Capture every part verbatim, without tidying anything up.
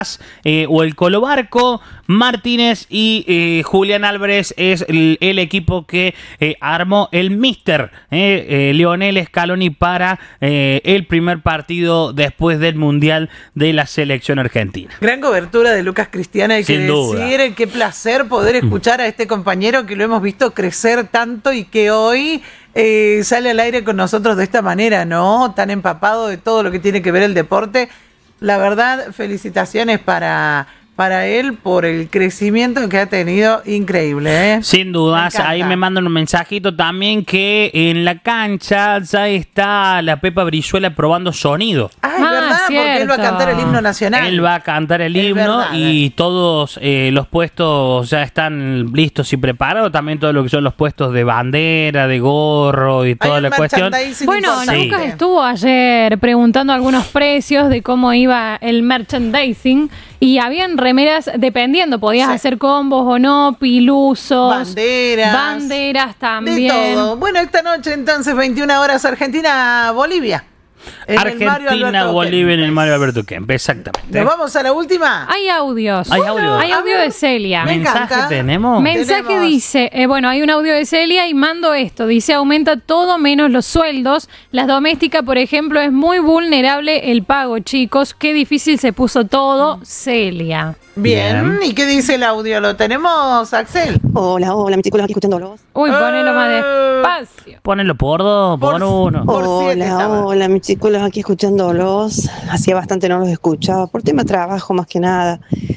Eh, o el Colo Barco, Martínez y eh, Julián Álvarez es el, el equipo que eh, armó el míster eh, eh, Lionel Scaloni para eh, el primer partido después del Mundial de la selección argentina. Gran cobertura de Lucas Cristiana, hay que Sin duda. decir, qué placer poder escuchar a este compañero que lo hemos visto crecer tanto y que hoy eh, sale al aire con nosotros de esta manera, ¿no? Tan empapado de todo lo que tiene que ver el deporte. La verdad, felicitaciones para, para él por el crecimiento que ha tenido, increíble, ¿eh? Sin dudas, me ahí me mandan un mensajito también que en la cancha ya está la Pepa Brizuela probando sonido. Ah, es Ah, verdad, cierto. porque él va a cantar el himno nacional. Él va a cantar el Es himno verdad, y eh. todos eh, los puestos ya están listos y preparados. También todo lo que son los puestos de bandera, de gorro y toda Hay un la cuestión. merchandising Bueno, importante. Lucas estuvo ayer preguntando algunos precios de cómo iba el merchandising y habían remeras dependiendo, podías Sí. hacer combos o no, pilusos, Banderas. banderas también. De todo. Bueno, esta noche entonces, veintiuna horas, Argentina-Bolivia. En el Mario Alberto Argentina, Bolivia en el Kempes. Mario Alberto Kempes, exactamente. ¿Nos vamos a la última? Hay audios. Hay audio. Hay audio de Celia. Me ¿Mensaje encanta. tenemos? Mensaje Tenemos. dice, eh, bueno, hay un audio de Celia y mando esto, dice, aumenta todo menos los sueldos. Las domésticas, por ejemplo, es muy vulnerable el pago, chicos. Qué difícil se puso todo, Celia. Bien. Bien. ¿Y qué dice el audio? ¿Lo tenemos, Axel? Hola, hola, mis chicos, aquí escuchándolos. Uy, ponelo más Eh. despacio. Ponelo por dos, por, Por- uno. por siete Hola, estaba. hola, mis chicos, aquí escuchándolos. Hacía bastante no los escuchaba, por tema de trabajo más que nada,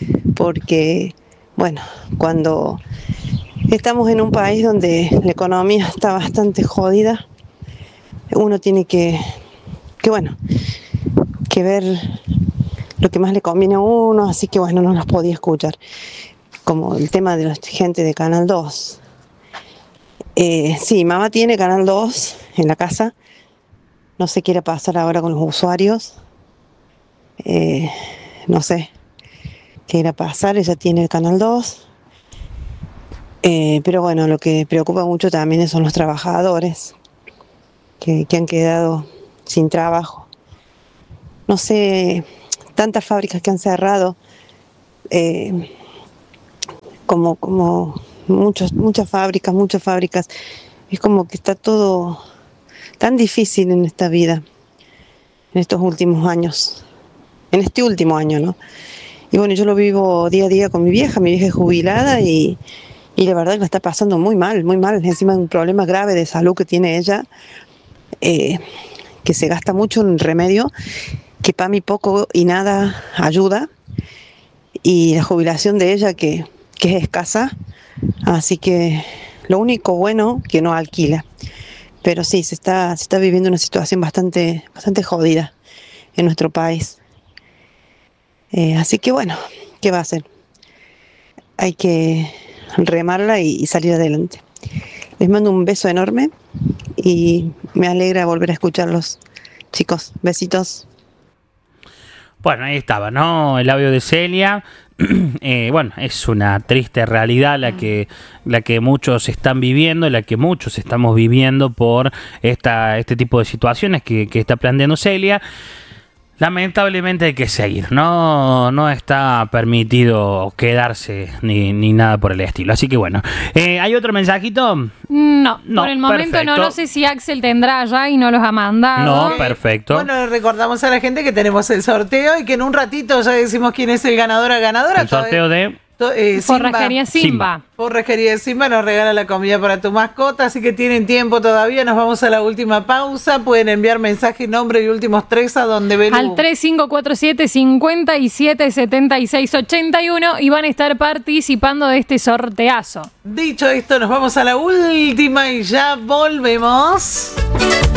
porque, bueno, cuando estamos en un país donde la economía está bastante jodida, uno tiene que, que bueno, que ver lo que más le conviene a uno, así que bueno, no los podía escuchar. Como el tema de la gente de Canal dos. Eh, sí, mamá tiene Canal dos en la casa. No sé qué irá a pasar ahora con los usuarios. Eh, no sé qué irá a pasar. Ella tiene el Canal dos. Eh, pero bueno, lo que preocupa mucho también son los trabajadores que, que han quedado sin trabajo. No sé, tantas fábricas que han cerrado. Eh, como, como muchos, muchas fábricas, muchas fábricas. Es como que está todo tan difícil en esta vida, en estos últimos años, en este último año, ¿no? Y bueno, yo lo vivo día a día con mi vieja, mi vieja es jubilada y, y la verdad que la está pasando muy mal, muy mal. Encima de un problema grave de salud que tiene ella, eh, que se gasta mucho en remedio, que para mí poco y nada ayuda, y la jubilación de ella que, que es escasa, así que lo único bueno que no alquila. Pero sí, se está, se está viviendo una situación bastante, bastante jodida en nuestro país. Eh, así que bueno, ¿qué va a hacer? Hay que remarla y, y salir adelante. Les mando un beso enorme y me alegra volver a escucharlos. Chicos, besitos. Bueno, ahí estaba, ¿no? El audio de Celia. Eh, bueno, es una triste realidad la que, la que muchos están viviendo, la que muchos estamos viviendo por esta, este tipo de situaciones que, que está planteando Celia. Lamentablemente hay que seguir, no, no está permitido quedarse ni, ni nada por el estilo. Así que bueno, eh, ¿hay otro mensajito? No, No, por el momento perfecto. no, no sé si Axel tendrá allá y no los ha mandado. No, perfecto. Bueno, recordamos a la gente que tenemos el sorteo y que en un ratito ya decimos quién es el ganador o ganadora. El sorteo de... To- eh, Simba. Forrajería Simba. Forrajería de Simba nos regala la comida para tu mascota, así que tienen tiempo todavía. Nos vamos a la última pausa. Pueden enviar mensaje, nombre y últimos tres a donde ven. Al tres cinco cuatro siete, cinco siete, siete seis ocho uno y van a estar participando de este sorteazo. Dicho esto, nos vamos a la última y ya volvemos.